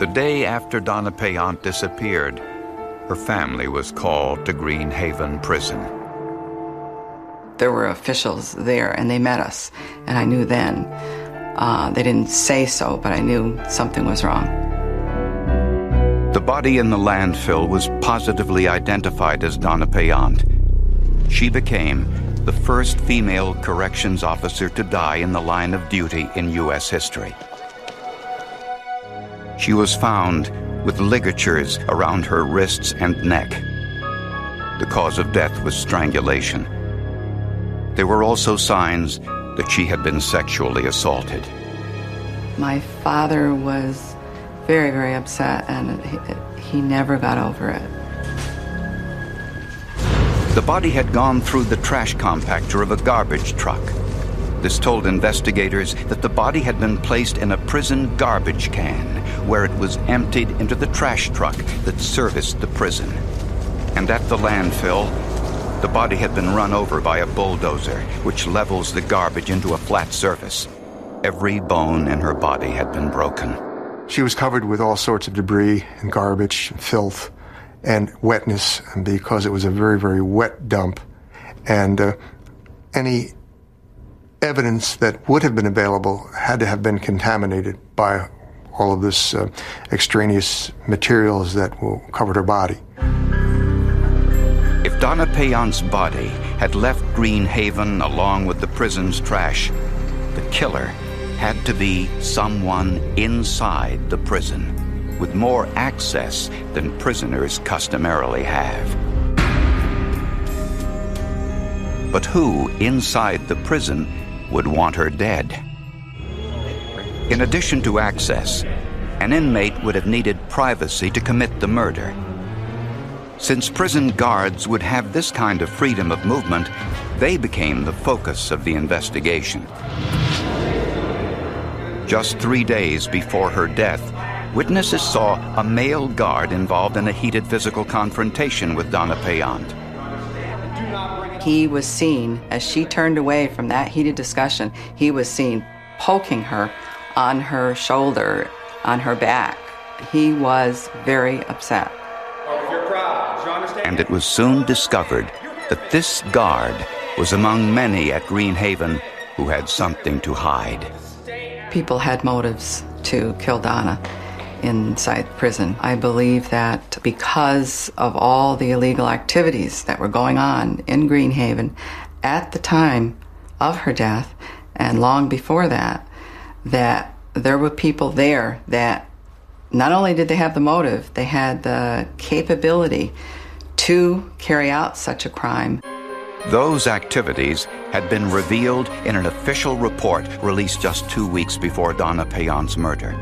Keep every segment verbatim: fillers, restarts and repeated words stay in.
The day after Donna Payant disappeared, her family was called to Green Haven Prison. There were officials there, and they met us, and I knew then. Uh, they didn't say so, but I knew something was wrong. The body in the landfill was positively identified as Donna Payant. She became the first female corrections officer to die in the line of duty in U S history. She was found with ligatures around her wrists and neck. The cause of death was strangulation. There were also signs that she had been sexually assaulted. My father was very, very upset, and he, he never got over it. The body had gone through the trash compactor of a garbage truck. This told investigators that the body had been placed in a prison garbage can, where it was emptied into the trash truck that serviced the prison. And at the landfill, the body had been run over by a bulldozer, which levels the garbage into a flat surface. Every bone in her body had been broken. She was covered with all sorts of debris and garbage and filth and wetness, because it was a very, very wet dump. And uh, any evidence that would have been available had to have been contaminated by all of this uh, extraneous materials that covered her body. If Donna Payant's body had left Green Haven along with the prison's trash, the killer had to be someone inside the prison, with more access than prisoners customarily have. But who inside the prison would want her dead? In addition to access, an inmate would have needed privacy to commit the murder. Since prison guards would have this kind of freedom of movement, they became the focus of the investigation. Just three days before her death, witnesses saw a male guard involved in a heated physical confrontation with Donna Payant. He was seen, as she turned away from that heated discussion, he was seen poking her on her shoulder, on her back. He was very upset. And it was soon discovered that this guard was among many at Green Haven who had something to hide. People had motives to kill Donna inside prison. I believe that because of all the illegal activities that were going on in Green Haven at the time of her death and long before that, that there were people there that not only did they have the motive, they had the capability to carry out such a crime. Those activities had been revealed in an official report released just two weeks before Donna Payant's murder.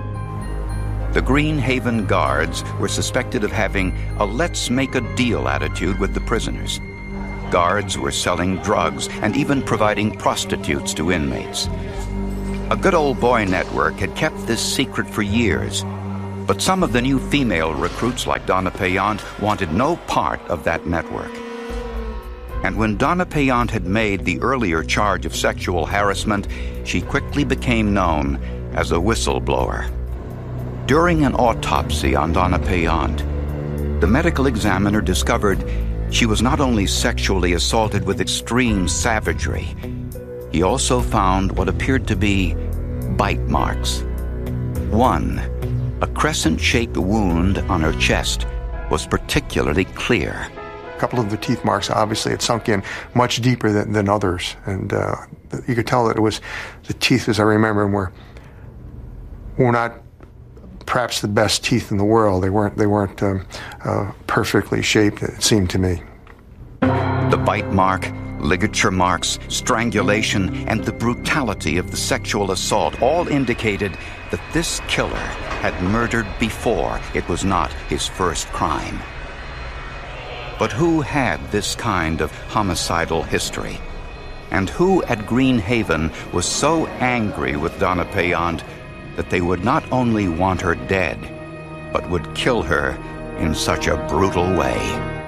The Green Haven guards were suspected of having a let's-make-a-deal attitude with the prisoners. Guards were selling drugs and even providing prostitutes to inmates. A good old boy network had kept this secret for years, but some of the new female recruits like Donna Payant wanted no part of that network. And when Donna Payant had made the earlier charge of sexual harassment, she quickly became known as a whistleblower. During an autopsy on Donna Payant, the medical examiner discovered she was not only sexually assaulted with extreme savagery, he also found what appeared to be bite marks. One, a crescent-shaped wound on her chest, was particularly clear. A couple of the teeth marks obviously had sunk in much deeper than, than others, and uh, you could tell that it was the teeth, as I remember them, were were not perhaps the best teeth in the world. They weren't they weren't um, uh, perfectly shaped, it seemed to me. The bite mark, ligature marks, strangulation, and the brutality of the sexual assault all indicated that this killer had murdered before it was not his first crime. But who had this kind of homicidal history? And who at Green Haven was so angry with Donna Payant that they would not only want her dead, but would kill her in such a brutal way?